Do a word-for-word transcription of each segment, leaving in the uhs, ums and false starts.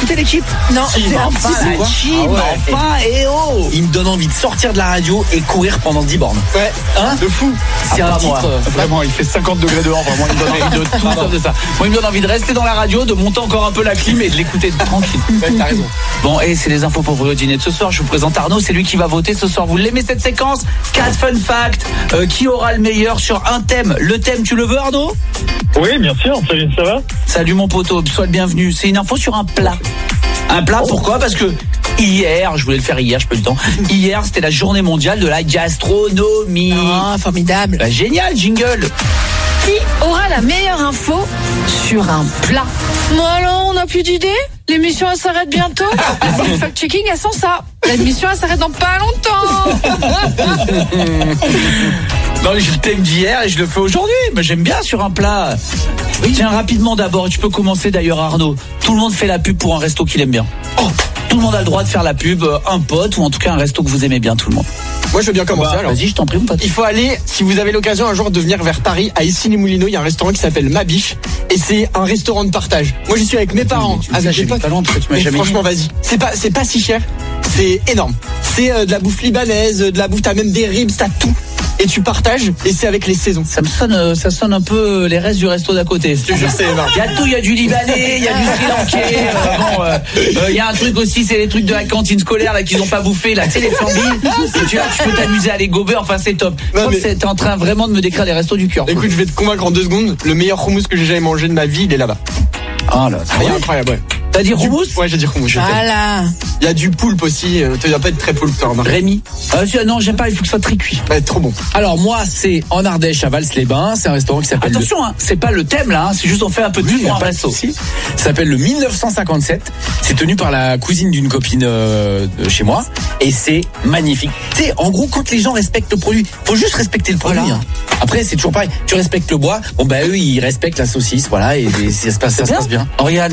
écouté l'équipe? Non, si, c'est un enfin, petit la team, ah ouais. enfin, et oh il me donne envie de sortir de la radio et courir pendant dix bornes. Ouais, hein de fou. C'est ah, un titre. Moi. Vraiment, il fait cinquante degrés dehors, vraiment, il me donne envie de tout sauf de ça. Moi, il me donne envie de rester dans la radio, de monter encore un peu la clim et de l'écouter tranquille. Ouais, t'as raison. Bon, et c'est les infos pour vous au dîner de ce soir. Je vous présente Arnaud, c'est lui qui va voter ce soir. Vous l'aimez cette séquence? quatre fun facts. Euh, qui aura le meilleur sur un thème? Le thème, tu le veux, Arnaud? Oui, bien sûr. Salut, ça va? Salut mon poteau, sois le bienvenu. C'est une info sur un plat. Un plat, pourquoi? Parce que hier, je voulais le faire hier, je peux le temps. Hier, c'était la journée mondiale de la gastronomie. Ah, oh, formidable. Bah, génial, jingle. Qui aura la meilleure info sur un plat? Bon alors, on n'a plus d'idées? L'émission elle s'arrête bientôt. Les fact-checking elles sont ça. L'émission elle s'arrête dans pas longtemps. Non, je le thème d'hier et je le fais aujourd'hui. Mais j'aime bien sur un plat. Oui. Tiens, rapidement d'abord, tu peux commencer d'ailleurs, Arnaud. Tout le monde fait la pub pour un resto qu'il aime bien. Oh, tout le monde a le droit de faire la pub, un pote ou en tout cas un resto que vous aimez bien, tout le monde. Moi, je veux bien commencer. Bah, alors. Vas-y, je t'en prie, mon pote. Il faut aller, si vous avez l'occasion un jour de venir vers Paris, à Issy-les-Moulineaux, il y a un restaurant qui s'appelle Ma Biche et c'est un restaurant de partage. Moi, j'y suis avec mes parents, mais avec mes potes. Pas loin, parce que tu m'as jamais franchement, dit. vas-y. C'est pas, c'est pas si cher. C'est énorme. C'est euh, de la bouffe libanaise, de la bouffe, t'as même des ribs, t'as tout. Et tu partages, et c'est avec les saisons. Ça me sonne, euh, ça sonne un peu les restes du resto d'à côté. Je te jure, c'est énorme. Il y a tout, il y a du libanais, il y a du sri lankais. Euh, bon, euh, euh, il y a un truc aussi, c'est les trucs de la cantine scolaire là qu'ils ont pas bouffé là, tu sais les flambis. Et tu vois, tu peux t'amuser à les gober. Enfin, c'est top. Je crois que t'es en train vraiment de me décrire les restos du cœur. Écoute, je vais te convaincre en deux secondes. Le meilleur houmous que j'ai jamais mangé de ma vie, il est là-bas. Ah là, c'est incroyable. Ouais. T'as dit houmous? Ouais, j'ai dit houmous. Voilà. Il y a du poulpe aussi. Tu dois pas être très poulpe, toi, Marc. Rémi. Ah, non, j'aime pas. Il faut que ce soit très cuit. Ouais, trop bon. Alors moi, c'est en Ardèche, à Vals-les-Bains. C'est un restaurant qui s'appelle. Attention, le... hein, c'est pas le thème là. Hein, c'est juste on fait un peu de oui, pour un pas resto. Ça s'appelle le mille neuf cent cinquante-sept. C'est tenu par la cousine d'une copine euh, de chez moi, et c'est magnifique. Tu sais, en gros, quand les gens respectent le produit, faut juste respecter le produit. Voilà. Hein. Après, c'est toujours pareil. Tu respectes le bois. Bon bah eux, ils respectent la saucisse, voilà, et, et ça se passe, ça se passe bien. Oriane.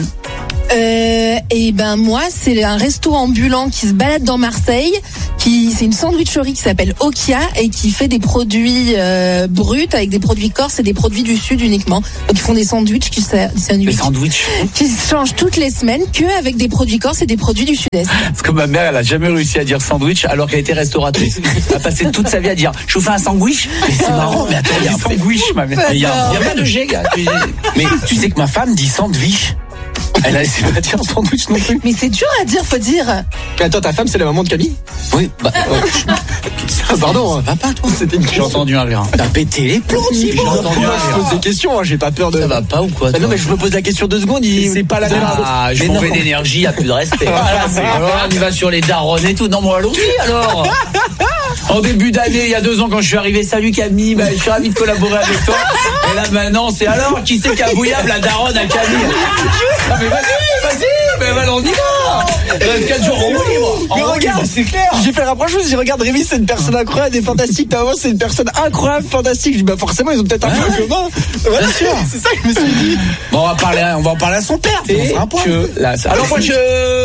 Euh, et ben moi c'est un resto ambulant qui se balade dans Marseille, qui c'est une sandwicherie qui s'appelle Okia et qui fait des produits euh, bruts avec des produits corses et des produits du sud uniquement. Donc ils font des sandwichs qui des sandwichs qui changent toutes les semaines que avec des produits corses et des produits du sud-est. Parce que ma mère elle a jamais réussi à dire sandwich alors qu'elle était restauratrice. Elle a passé toute sa vie à dire je vous fais un sandwich. Mais c'est marrant, mais attends, il y a un sandwich ma mère. Il y a, il y a pas de G gars. Mais tu sais que ma femme dit sandwich. Elle a essayé de dire sandwich non plus. Mais c'est dur à dire, faut dire. Mais attends, ta femme, c'est la maman de Camille? Oui, bah. Ouais. Ah, pardon, ça va pas, toi? C'était une... J'ai entendu un rire. T'as pété les plombs, j'ai entendu un rire. Je pose des questions, hein, j'ai pas peur de. Ça va pas ou quoi? Bah non, mais je me pose la question deux secondes, il... c'est pas la même. Ah, je m'en vais d'énergie, y a plus de respect. Voilà, c'est... Alors, on y va sur les darons et tout. Non, moi, allons-y, alors. En début d'année, il y a deux ans, quand je suis arrivé, salut Camille, bah, je suis ravi de collaborer avec toi. Et là, maintenant, c'est alors, qui c'est qui a bouillable la daronne à Camille? Non, mais vas-y, vas-y, mais bah, on y va. Il reste quatre jours en roue libre. Mais en regarde, libre, c'est clair. J'ai fait rapprochement, j'ai regarde Rémi, c'est une personne incroyable et fantastique. Ta maman, c'est une personne incroyable, fantastique. Je dis, bah, forcément, ils ont peut-être un ouais. point commun. Ouais, bien sûr. C'est ça que je me suis dit. Bon, on va parler, on va en parler à son père. Et on un point. que, là, ça... Alors, moi, je,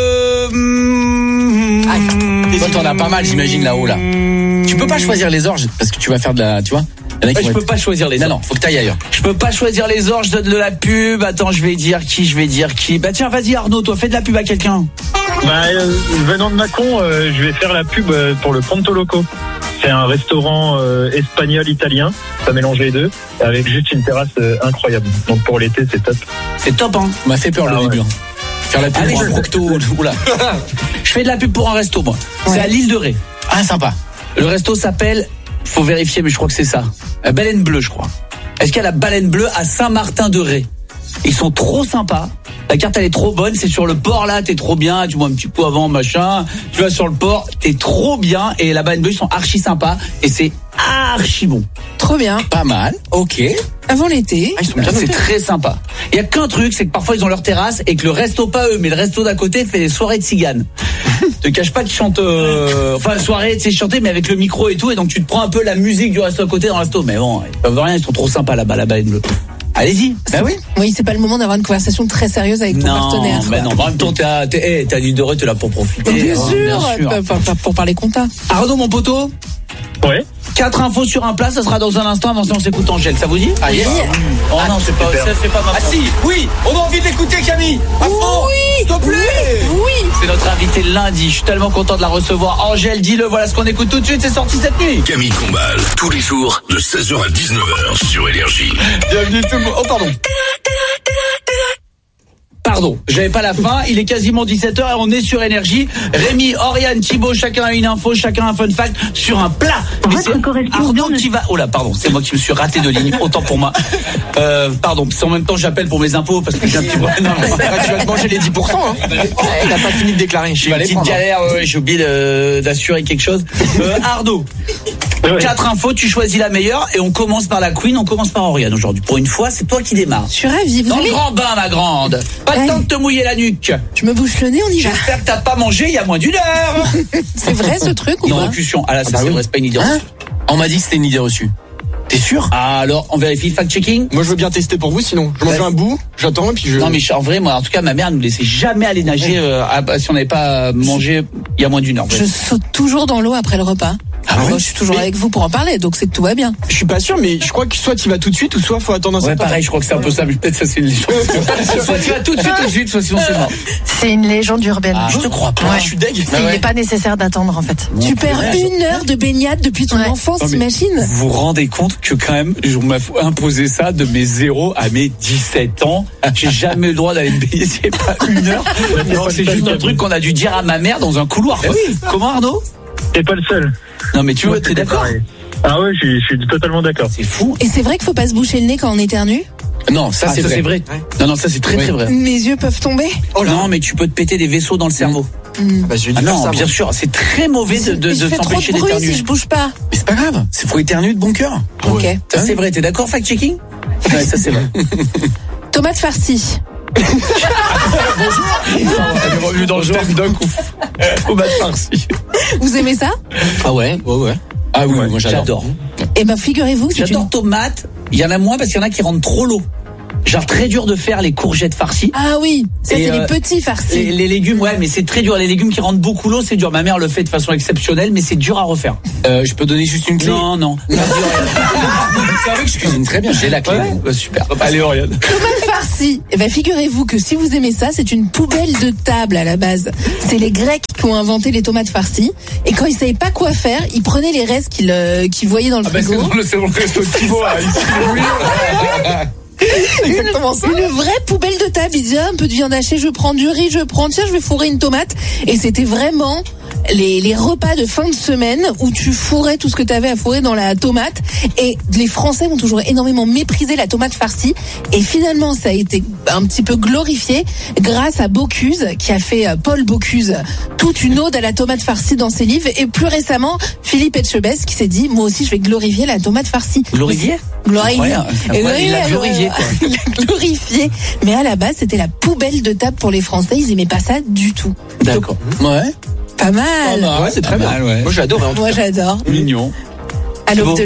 ah, toi, t'en as pas mal, j'imagine, là-haut, là. Tu peux pas choisir les orges parce que tu vas faire de la, tu vois. Ouais, je peux être... pas choisir les orges. Non, non, faut que t'ailles ailleurs. Je peux pas choisir les orges, je donne de la pub. Attends, je vais dire qui, je vais dire qui. Bah tiens, vas-y Arnaud, toi, fais de la pub à quelqu'un. Bah, euh, venant de Mâcon, euh, je vais faire la pub euh, pour le Pronto Loco. C'est un restaurant euh, espagnol-italien, ça mélange les deux, avec juste une terrasse euh, incroyable. Donc pour l'été, c'est top. C'est top, hein. M'a fait peur ah, le ouais. début. Hein. Faire la pub Allez, pour je... un Procto. Oula. Je fais de la pub pour un resto, moi. Ouais. C'est à l'île de Ré. Ah, sympa. Le resto s'appelle, faut vérifier, mais je crois que c'est ça. La Baleine Bleue, je crois. Est-ce qu'il y a la Baleine Bleue à Saint-Martin-de-Ré? Ils sont trop sympas. La carte, elle est trop bonne. C'est sur le port, là. T'es trop bien. Tu bois un petit coup avant, machin. Tu vas sur le port. T'es trop bien. Et la Baleine Bleue, ils sont archi sympas. Et c'est archi bon. Trop bien. Pas mal. Ok. Avant l'été. Ah, ils sont bien, c'est très sympa. Il y a qu'un truc, c'est que parfois ils ont leur terrasse et que le resto, pas eux, mais le resto d'à côté fait des soirées de tziganes. Te cache pas qu'ils chantent, euh, enfin, soirée, tu sais, chanter, mais avec le micro et tout. Et donc tu te prends un peu la musique du resto à côté dans le resto. Mais bon, ils peuvent rien, ils sont trop sympas là-bas, la Baleine Bleue. Allez-y. Bah oui. Oui, c'est pas le moment d'avoir une conversation très sérieuse avec ton non, partenaire. Non, mais non. En même temps, t'es, t'es, t'as l'île de Ré, t'es là pour profiter. Bien, hein, sûr, bien sûr. Pour, pour, pour parler compta. Arnaud, mon poteau. Ouais. Quatre infos sur un plat, ça sera dans un instant. Avant ça, on s'écoute Angèle. Ça vous dit? Ah, yes. Oh non, c'est pas, ça, c'est pas ma. Ah si, oui. On a envie de l'écouter, Camille. À fond. Oui. S'il te plaît. notre invitée lundi. Je suis tellement content de la recevoir. Angèle, dis-le, voilà ce qu'on écoute tout de suite. C'est sorti cette nuit. Camille Combal, tous les jours de seize heures à dix-neuf heures sur Énergie. Bienvenue tout le monde. Oh pardon. Pardon, j'avais pas la fin, il est quasiment dix-sept heures et on est sur Énergie. Rémi, Oriane, Thibaut, chacun a une info, chacun un fun fact sur un plat. Mais c'est Arnaud qui va... Oh là, pardon, c'est moi qui me suis raté de ligne, autant pour moi. Euh, pardon, c'est en même temps j'appelle pour mes impôts parce que j'ai un petit problème. Non, non. Ah, tu vas te manger les dix pour cent. Hein. Il n'a pas fini de déclarer. J'ai une petite galère, ouais, j'ai oublié de, d'assurer quelque chose. Euh, Arnaud, ouais. Quatre infos, tu choisis la meilleure et on commence par la Queen, on commence par Oriane aujourd'hui. Pour une fois, c'est toi qui démarres. Je suis ravie. Vous Dans allez... le grand bain, ma grande. Pas le temps de te mouiller la nuque. Je me bouche le nez, on y va. J'espère que t'as pas mangé il y a moins d'une heure. C'est vrai ce truc ou Une pas? récussion. Ah là, ça Ah bah c'est oui. vrai, c'est pas une idée Hein reçue. On m'a dit que c'était une idée reçue. T'es sûr? Ah, alors, on vérifie fact-checking. Moi je veux bien tester pour vous, sinon je mange Bah, un bout, j'attends et puis je. Non mais je- en vrai, moi, en tout cas, ma mère nous laissait jamais aller nager euh, à- si on n'avait pas mangé il y a moins d'une heure. Je saute toujours dans l'eau après le repas. Ah ouais? Moi, je suis toujours Mais- avec vous pour en parler, donc c'est que tout va bien. Je suis pas sûr, mais je crois que soit tu vas tout de suite ou soit faut attendre un Ouais, certain pareil, je crois que c'est un peu ça, mais peut-être ça c'est une légende. Soit tu vas tout de suite, tout de suite, soit sinon c'est mort. C'est une légende urbaine. Ah, je te crois pas. temps. Ouais. Je suis deg. C'est- Il n'est pas nécessaire d'attendre en fait. Tu perds une heure de baignade depuis ton Ouais. enfance, Non, mais- t'imagines? Vous vous rendez compte que quand même, on m'a imposé ça de mes zéro à mes dix-sept ans. J'ai jamais eu le droit d'aller me baigner, c'est pas une heure. Non, c'est juste un truc qu'on a dû dire à ma mère dans un couloir. quoi. Comment Arnaud? T'es pas le seul. Non mais tu vois, t'es d'accord? Pareil. Ah ouais, je suis, je suis totalement d'accord. C'est fou. Et c'est vrai qu'il faut pas se boucher le nez quand on éternue? Non, ça Ah, c'est ça, vrai. c'est vrai. Non, non, ça c'est très Oui. très vrai. Mes yeux peuvent tomber? Oh non, mais tu peux te péter des vaisseaux dans le cerveau. Bah, j'ai dû Ah faire non, ça, bien moi. sûr, c'est très mauvais de, de, Mais je de fais trop s'empêcher de bruit d'éternuer. si je bouge pas. Mais c'est pas grave, c'est faut éternuer de bon cœur. Ok. Ça c'est vrai, t'es d'accord, fact-checking? Ouais, ça c'est vrai. Tomate farcie. Elle est revenue dans le thème d'un coup. Tomate farcie. Vous aimez ça? Ah ouais, ouais, ouais. Ah oui, moi j'adore. J'adore. Eh ben, figurez-vous que c'est J'adore une... tomate. Il y en a moins parce qu'il y en a qui rendent trop l'eau. Genre très dur de faire les courgettes farcies. Ah oui, ça Et, c'est euh, les petits farcis. Les, les légumes, ouais, mais c'est très dur. Les légumes qui rendent beaucoup l'eau, c'est dur. Ma mère le fait de façon exceptionnelle, mais c'est dur à refaire. Euh, je peux donner juste une clé. Non, non. C'est vrai que je cuisine très bien, j'ai la clé. Ouais, bah, super. Allez, Oriane. Tomate farcie. Eh ben, figurez-vous que si vous aimez ça, c'est une poubelle de table à la base. C'est les Grecs qui ont inventé les tomates farcies. Et quand ils savaient pas quoi faire, ils prenaient les restes qu'ils euh, qu'ils voyaient dans le Ah bah, c'est frigo. dans le, c'est dans le resto de Thibaut, là, ici. Exactement ça. Une vraie poubelle de table. Ils disaient ah, un peu de viande hachée, je prends du riz, je prends, tiens, je vais fourrer une tomate. Et c'était vraiment les, les repas de fin de semaine où tu fourrais tout ce que tu avais à fourrer dans la tomate. Et les Français ont toujours énormément méprisé la tomate farcie. Et finalement, ça a été un petit peu glorifié grâce à Bocuse, qui a fait, euh, Paul Bocuse, toute une ode à la tomate farcie dans ses livres. Et plus récemment, Philippe Etchebest qui s'est dit, moi aussi, je vais glorifier la tomate farcie. Glorifié? Glorifié. Incroyable. Et Ouais, il l'a oui, glorifié, euh, quoi. il l'a glorifié. Mais à la base, c'était la poubelle de table pour les Français. Ils aimaient pas ça du tout. D'accord. Ouais. Pas mal. Ouais, c'est très Pas bien. mal, ouais. Moi j'adore. Moi, j'adore. Mignon. À Thibaut. l'octobre.